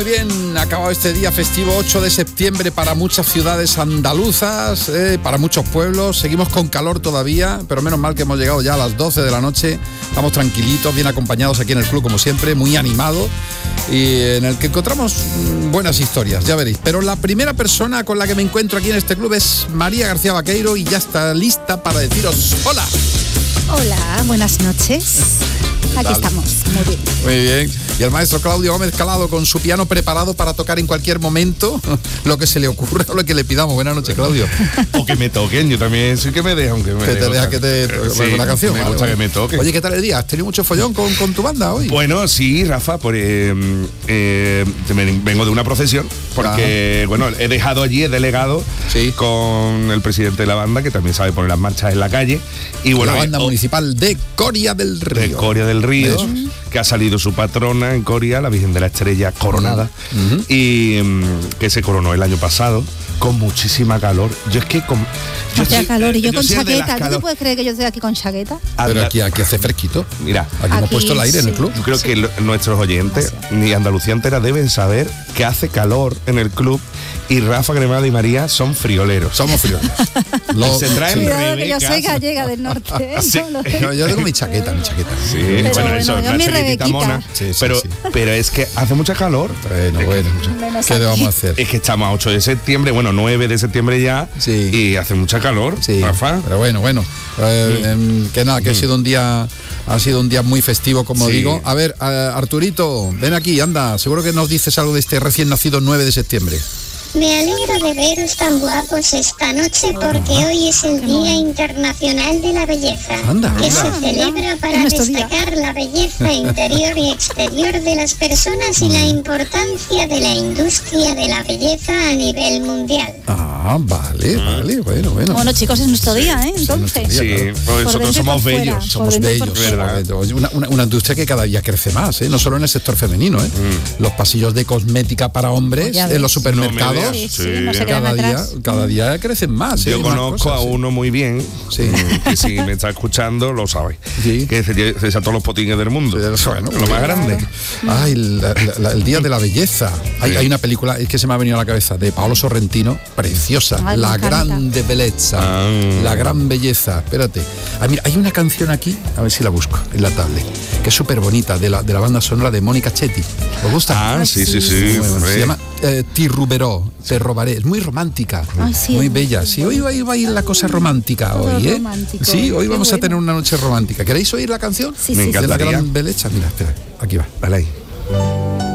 Bien, acabado este día festivo 8 de septiembre para muchas ciudades andaluzas, para muchos pueblos. Seguimos con calor todavía, pero menos mal que hemos llegado ya a las 12 de la noche. Estamos tranquilitos, bien acompañados aquí en el club como siempre, muy animado, y en el que encontramos buenas historias, ya veréis. Pero la primera persona con la que me encuentro aquí en este club es María García Vaqueiro, y ya está lista para deciros hola. Hola, buenas noches. Aquí estamos, muy bien. Muy bien. Y el maestro Claudio Gómez Calado con su piano preparado para tocar en cualquier momento lo que se le ocurra o lo que le pidamos. Buenas noches, Claudio. O que me toquen, yo también soy que me dejan. Que te deja que te toque una canción. Me gusta que me toque. Oye, ¿qué tal el día? ¿Has tenido mucho follón con tu banda hoy? Bueno, sí, Rafa, pues vengo de una procesión, porque, bueno, he dejado allí, he delegado con el presidente de la banda, que también sabe poner las marchas en la calle. Y bueno, la banda municipal de Coria del Río. De Coria del Río, que ha salido su patrona en Coria, la Virgen de la Estrella coronada, y que se coronó el año pasado con muchísima calor. Yo es que hacía calor y yo con chaqueta. ¿Tú te puedes creer que yo estoy aquí con chaqueta? Pero aquí hace fresquito. Mira, aquí hemos puesto el aire en el club. Yo creo que nuestros oyentes, ni Andalucía entera, deben saber que hace calor en el club, y Rafa, Cremada y María son frioleros. Somos frioleros. Se traen yo soy gallega del norte. No, yo tengo mi chaqueta. Sí, pero bueno, eso, yo mi Rebequita. Mona, pero es que hace mucha calor. Bueno, ¿qué le vamos a hacer? Es que estamos a 8 de septiembre, bueno, 9 de septiembre ya, y hace mucha calor, Rafa. Pero bueno, que nada, que ha sido un día muy festivo, como digo. A ver, Arturito, ven aquí, anda, seguro que nos dices algo de este recién nacido 9 de septiembre. Me alegro de veros tan guapos esta noche, porque hoy es el Día Internacional de la Belleza, que se celebra para destacar la belleza interior y exterior de las personas y la importancia de la industria de la belleza a nivel mundial. Vale, bueno. Bueno, chicos, es nuestro día, entonces. Sí, pues nosotros somos bellos. Somos bellos, ¿verdad? Una industria que cada día crece más, no solo en el sector femenino, Los pasillos de cosmética para hombres en los supermercados. Cada día crecen más. Yo conozco a uno muy bien, que si me está escuchando lo sabe, que se desató los potines del mundo, lo más grande. El Día de la Belleza. Hay una película, es que se me ha venido a la cabeza, de Paolo Sorrentino, preciosa, La Grande Bellezza, La Gran Belleza. Espérate, mira, hay una canción aquí, a ver si la busco en la tablet, que es súper bonita, de la banda sonora de Mónica Chetti. ¿Os gusta? Sí. Se llama Ti ruberò, te robaré. Es muy romántica, muy bella. Sí, hoy va a ir la cosa romántica hoy, Sí, hoy vamos a tener una noche romántica. ¿Queréis oír la canción? Sí, de La Gran Bellezza. Mira, espera, aquí va, dale ahí.